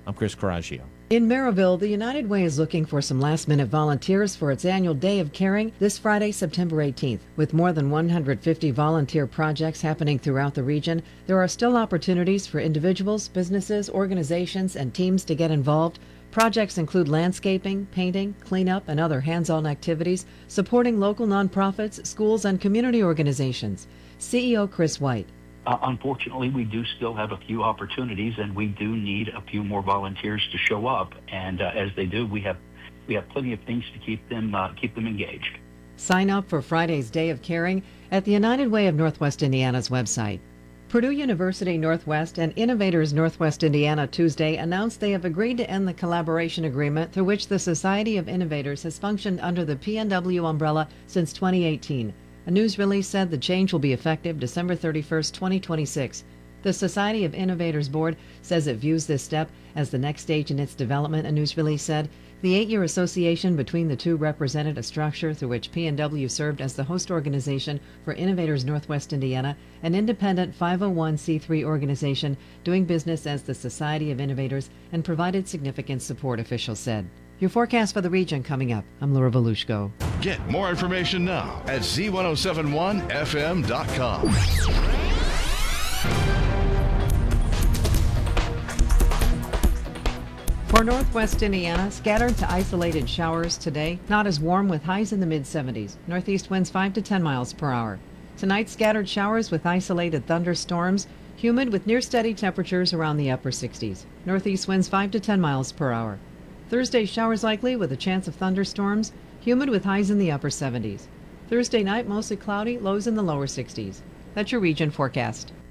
I'm Chris Coraggio. In Maryville, the United Way is looking for some last-minute volunteers for its annual Day of Caring this Friday, September 18th. With more than 150 volunteer projects happening throughout the region, there are still opportunities for individuals, businesses, organizations, and teams to get involved. Projects include landscaping, painting, cleanup, and other hands-on activities, supporting local nonprofits, schools, and community organizations. CEO Chris White. Unfortunately, we do still have a few opportunities, and we do need a few more volunteers to show up. And as they do, we have plenty of things to keep them engaged. Sign up for Friday's Day of Caring at the United Way of Northwest Indiana's website. Purdue University Northwest and Innovators Northwest Indiana Tuesday announced they have agreed to end the collaboration agreement through which the Society of Innovators has functioned under the PNW umbrella since 2018. A news release said the change will be effective December 31st, 2026. The Society of Innovators Board says it views this step as the next stage in its development, a news release said. The 8-year association between the two represented a structure through which PNW served as the host organization for Innovators Northwest Indiana, an independent 501c3 organization doing business as the Society of Innovators, and provided significant support, officials said. Your forecast for the region coming up. I'm Laura Volushko. Get more information now at z1071fm.com. For Northwest Indiana, scattered to isolated showers today, not as warm with highs in the mid-70s. Northeast winds 5 to 10 miles per hour. Tonight, scattered showers with isolated thunderstorms, humid with near steady temperatures around the upper 60s. Northeast winds 5 to 10 miles per hour. Thursday, showers likely with a chance of thunderstorms, humid with highs in the upper 70s. Thursday night, mostly cloudy, lows in the lower 60s. That's your region forecast.